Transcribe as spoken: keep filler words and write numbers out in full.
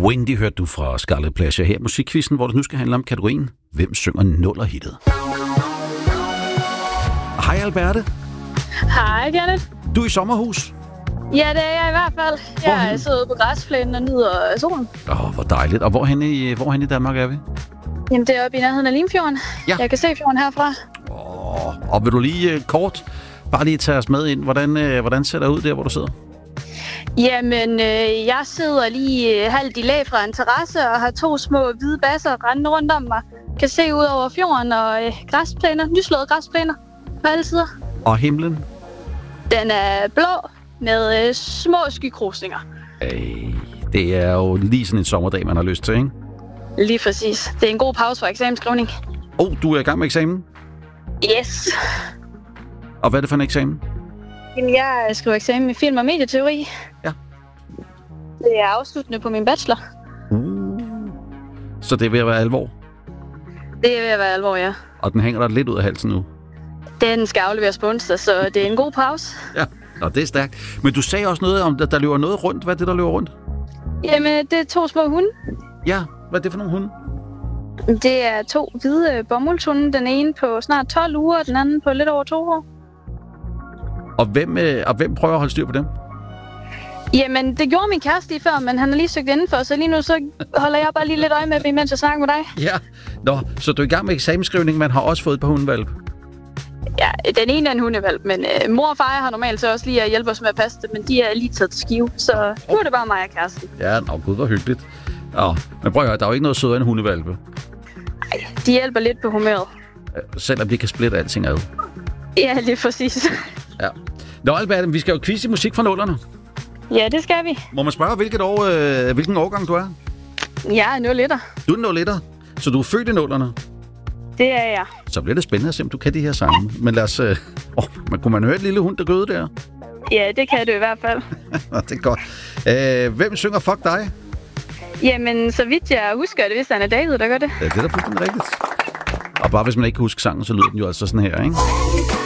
Wendy hørte du fra Scarlet Pleasure her i Musikquizzen, hvor det nu skal handle om kategorien Hvem synger nullerhittet? Hej Alberte. Hej Kenneth. Du er i sommerhus? Ja, det er jeg i hvert fald. Jeg er siddet på græsplænen og nyder solen. Åh, oh, hvor dejligt. Og hvorhen i, hvorhen i Danmark er vi? Jamen, det er oppe i nærheden af Limfjorden. Ja. Jeg kan se fjorden herfra. Åh, oh, og vil du lige uh, kort bare lige tage os med ind? Hvordan, uh, hvordan ser det ud der, hvor du sidder? Jamen, øh, jeg sidder lige øh, halvt i lag fra en terrasse og har to små hvide basser rendende rundt om mig. Kan se ud over fjorden og øh, græsplæner, nyslåede græsplæner på alle sider. Og himlen? Den er blå med øh, små skykrusninger. Ej, det er jo lige sådan en sommerdag, man har lyst til, ikke? Lige præcis. Det er en god pause for eksamensskrivning. Åh, oh, du er i gang med eksamen? Yes. Og hvad er det for en eksamen? Jeg skriver eksamen i film- og medieteori. Ja. Det er afsluttende på min bachelor. Uh. Så det er ved at være alvor? Det er ved at være alvor, ja. Og den hænger der lidt ud af halsen nu? Den skal afleveres på onsdag, så det er en god pause. Ja, og det er stærkt. Men du sagde også noget om, at der løber noget rundt. Hvad er det, der løber rundt? Jamen, det er to små hunde. Ja, hvad er det for nogle hunde? Det er to hvide bomuldshunde. Den ene på snart tolv uger, og den anden på lidt over to år. Og hvem, øh, og hvem prøver at holde styr på dem? Jamen, det gjorde min kæreste lige før, men han har lige søgt indenfor, så lige nu så holder jeg bare lige lidt øje med dem, mens jeg snakker med dig. Ja, nå, så du er i gang med eksamensskrivning, men har også fået på hundevalp? Ja, den ene er en hundevalp, men øh, mor og far har normalt så også lige at hjælpe os med at passe det, men de er lige taget til skive, så nu er det bare mig og kæresten. Ja, nå gud, hvor hyggeligt. Nå, men prøv at høre, der er jo ikke noget sødere end hundevalpe. Nej, de hjælper lidt på humøret. Selvom de kan splitte alting ad. Ja, lige præcis. Ja. Nå, Albert, vi skal jo quizze musik fra nullerne. Ja, det skal vi. Må man spørge, hvilket år, øh, hvilken årgang du er? Jeg er nul etter. Du er nul etter, så du er født i nullerne? Det er jeg. Så bliver det spændende at se, om du kan de her sange. Men lad os... Øh, åh, men kunne man høre et lille hund, der gøde der? Ja, det kan du i hvert fald. Det er godt. Øh, hvem synger Fuck dig? Jamen, så vidt jeg husker, det vist Anna David, der gør det. Ja, det er da fuldstændig rigtigt. Og bare hvis man ikke kan huske sangen, så lyder den jo altså sådan her, ikke?